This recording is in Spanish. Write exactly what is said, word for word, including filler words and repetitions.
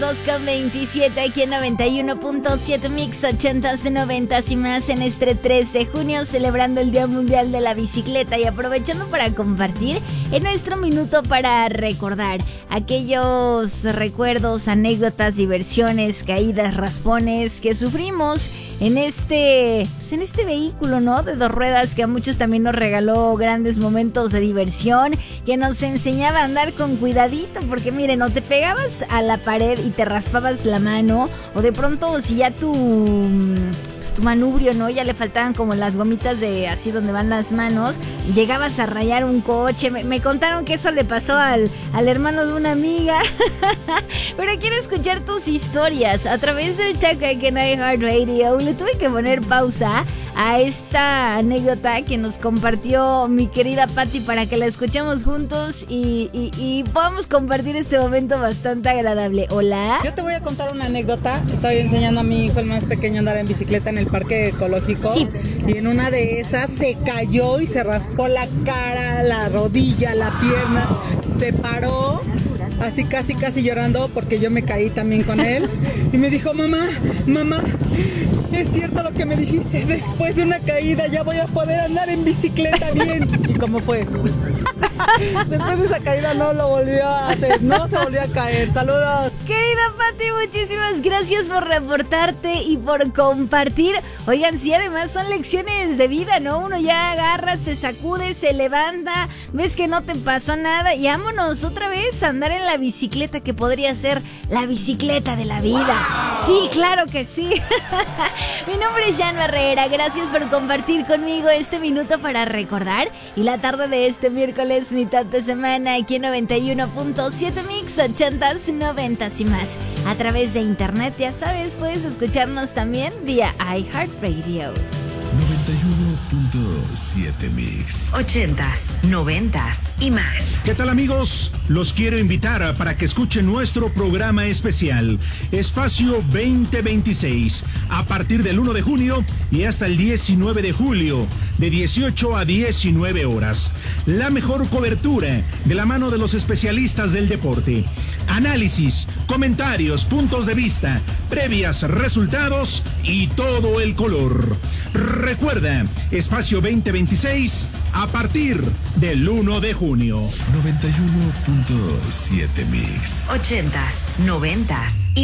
dos con veintisiete aquí en noventa y uno punto siete Mix, ochentas, noventas y más en este tres de junio, celebrando el Día Mundial de la Bicicleta y aprovechando para compartir en nuestro minuto para recordar aquellos recuerdos, anécdotas, diversiones, caídas, raspones que sufrimos en este, pues en este vehículo, ¿no? De dos ruedas que a muchos también nos regaló grandes momentos de diversión, que nos enseñaba a andar con cuidadito, porque miren, o te pegabas a la pared y te raspabas la mano, o de pronto si ya tu, pues tu manubrio, ¿no? Ya le faltaban como las gomitas de así donde van las manos, llegabas a rayar un coche. Me, me contaron que eso le pasó al, al hermano de una amiga. Pero quiero escuchar tus historias a través del chat en iHeartRadio. Le tuve que poner pausa a esta anécdota que nos compartió mi querida Patti para que la escuchemos juntos y, y, y podamos compartir este momento bastante agradable. Hola. Yo te voy a contar una anécdota. Estaba enseñando a mi hijo, el más pequeño, a andar en bicicleta en el parque ecológico. Sí. Y en una de esas se cayó y se raspó la cara, la rodilla, la pierna. Se paró, así casi casi llorando porque yo me caí también con él. Y me dijo, mamá, mamá, es cierto lo que me dijiste. Después de una caída ya voy a poder andar en bicicleta bien. ¿Y cómo fue? Después de esa caída no lo volvió a hacer, no se volvió a caer. Saludos. Querida Pati, muchísimas gracias por reportarte y por compartir. Oigan, sí, además son lecciones de vida, ¿no? Uno ya agarra, se sacude, se levanta, ves que no te pasó nada y vámonos otra vez a andar en la bicicleta, que podría ser la bicicleta de la vida. Sí, claro que sí. Mi nombre es Jan Herrera, gracias por compartir conmigo este minuto para recordar y la tarde de este miércoles, mitad de semana, aquí en noventa y uno punto siete Mix, ochentas, noventas y más. A través de internet, ya sabes, puedes escucharnos también vía iHeartRadio. noventa y uno punto siete Mix, ochentas, noventas y más. ¿Qué tal, amigos? Los quiero invitar a, para que escuchen nuestro programa especial Espacio veinte veintiséis a partir del uno de junio y hasta el diecinueve de julio de dieciocho a diecinueve horas. La mejor cobertura de la mano de los especialistas del deporte. Análisis, comentarios, puntos de vista, previas, resultados y todo el color. Recuerda, Espacio veinte veintiséis a partir del uno de junio. noventa y uno punto siete Mix, ochentas, noventas y